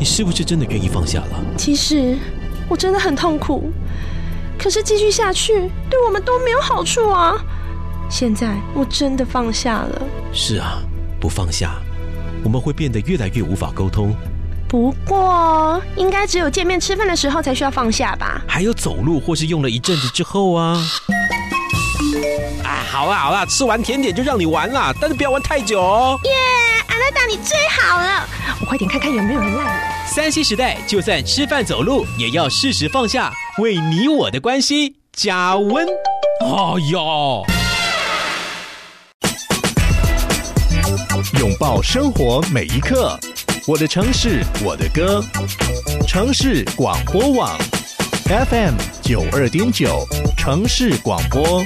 是不是真的愿意放下了？ 其实我真的很痛苦，可是继续下去对我们都没有好处啊。现在我真的放下了。 是啊，不放下，我们会变得越来越无法沟通。 不过应该只有见面吃饭的时候才需要放下吧？ 还有走路或是用了一阵子之后啊。好啦，吃完甜点就让你玩啦，但是不要玩太久哦。 耶，阿拉达你最好了，我快点看看有没有人赖我。 3C 时代，就算吃饭走路也要适时放下，为你我的关系加温。 拥抱生活每一刻，我的城市，我的歌。城市广播网 FM 92.9，城市广播。